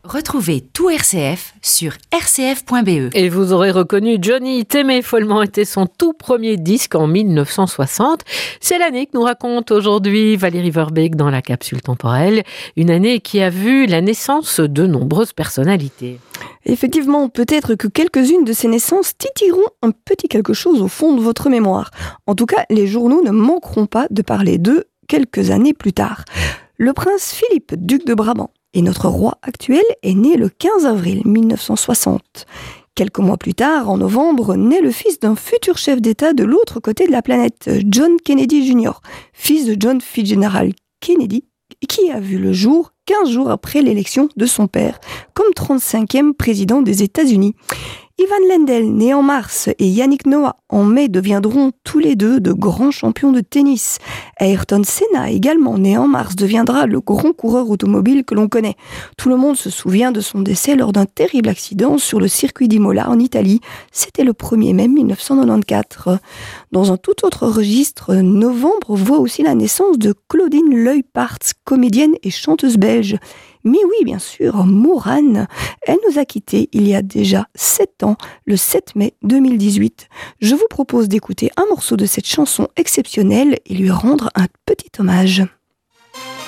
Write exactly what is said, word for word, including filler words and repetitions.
Retrouvez tout R C F sur r c f point b e. Et vous aurez reconnu Johnny, T'aimer follement était son tout premier disque en mille neuf cent soixante. C'est l'année que nous raconte aujourd'hui Valérie Verbeek dans la capsule temporelle. Une année qui a vu la naissance de nombreuses personnalités. Effectivement, peut-être que quelques-unes de ces naissances titilleront un petit quelque chose au fond de votre mémoire. En tout cas, les journaux ne manqueront pas de parler d'eux quelques années plus tard. Le prince Philippe, duc de Brabant, et notre roi actuel est né le quinze avril mille neuf cent soixante. Quelques mois plus tard, en novembre, naît le fils d'un futur chef d'État de l'autre côté de la planète, John Kennedy junior, fils de John Fitzgerald Kennedy, qui a vu le jour quinze jours après l'élection de son père, comme trente-cinquième président des États-Unis. Ivan Lendl, né en mars, et Yannick Noah, en mai, deviendront tous les deux de grands champions de tennis. Ayrton Senna, également né en mars, deviendra le grand coureur automobile que l'on connaît. Tout le monde se souvient de son décès lors d'un terrible accident sur le circuit d'Imola en Italie. C'était le premier mai mille neuf cent quatre-vingt-quatorze. Dans un tout autre registre, novembre voit aussi la naissance de Claudine Leupartz, comédienne et chanteuse belge. Mais oui, bien sûr, Mourane, elle nous a quittés il y a déjà sept ans, le sept mai deux mille dix-huit. Je vous propose d'écouter un morceau de cette chanson exceptionnelle et lui rendre un petit hommage.